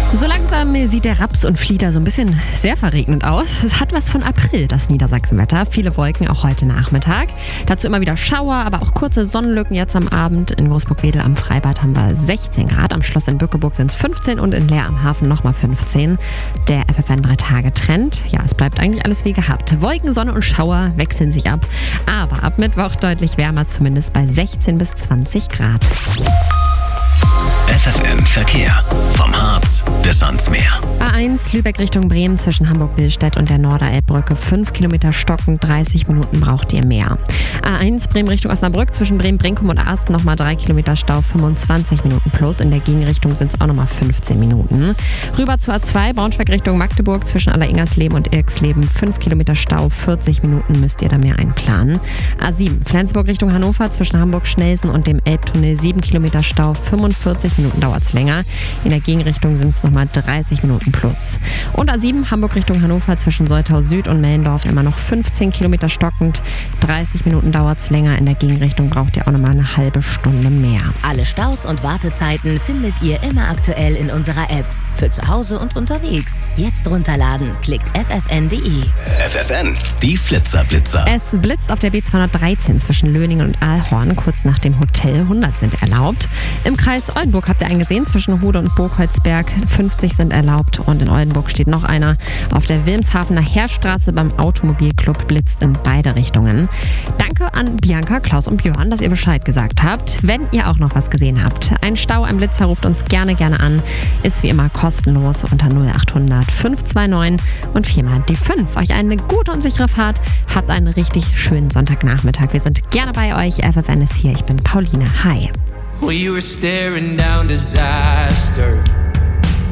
So langsam sieht der Raps und Flieder so ein bisschen sehr verregnet aus. Es hat was von April, das Niedersachsenwetter. Viele Wolken auch heute Nachmittag. Dazu immer wieder Schauer, aber auch kurze Sonnenlücken jetzt am Abend. In Großburg-Wedel am Freibad haben wir 16 Grad. Am Schloss in Bückeburg sind es 15 und in Leer am Hafen nochmal 15. Der FFN 3-Tage-Trend. Ja, es bleibt eigentlich alles wie gehabt. Wolken, Sonne und Schauer wechseln sich ab. Aber ab Mittwoch deutlich wärmer, zumindest bei 16 bis 20 Grad. FFN Verkehr. Vom Harz bis ans Meer. A1 Lübeck Richtung Bremen zwischen Hamburg-Billstedt und der Norderelbbrücke. 5 Kilometer stockend, 30 Minuten braucht ihr mehr. A1 Bremen Richtung Osnabrück zwischen Bremen-Brinkum und Asten nochmal 3 Kilometer Stau, 25 Minuten plus. In der Gegenrichtung sind es auch nochmal 15 Minuten. Rüber zur A2 Braunschweig Richtung Magdeburg zwischen Alleringersleben und Irksleben. 5 Kilometer Stau, 40 Minuten müsst ihr da mehr einplanen. A7 Flensburg Richtung Hannover zwischen Hamburg-Schnelsen und dem Elbtunnel. 7 Kilometer Stau, 45 Minuten dauert es länger. In der Gegenrichtung sind es nochmal 30 Minuten plus. Und A7 Hamburg Richtung Hannover zwischen Soltau Süd und Mellendorf immer noch 15 Kilometer stockend. 30 Minuten dauert es länger. In der Gegenrichtung braucht ihr auch nochmal eine halbe Stunde mehr. Alle Staus und Wartezeiten findet ihr immer aktuell in unserer App. Für zu Hause und unterwegs. Jetzt runterladen. Klickt ffn.de. FFN, die Flitzer-Blitzer. Es blitzt auf der B213 zwischen Löningen und Aalhorn, kurz nach dem Hotel. 100 sind erlaubt. Im Kreis Oldenburg habt ihr einen gesehen, zwischen Hude und Burgholzberg. 50 sind erlaubt. Und in Oldenburg steht noch einer. Auf der Wilmshafener Heerstraße beim Automobilclub blitzt in beide Richtungen. Danke an Bianca, Klaus und Björn, dass ihr Bescheid gesagt habt. Wenn ihr auch noch was gesehen habt, ein Stau, ein Blitzer, ruft uns gerne an. Ist wie immer kostenlos unter 0800 529 und 4 mal die 5. Euch eine gute und sichere Fahrt. Habt einen richtig schönen Sonntagnachmittag. Wir sind gerne bei euch. FFN ist hier. Ich bin Pauline. Hi. We were staring down disaster.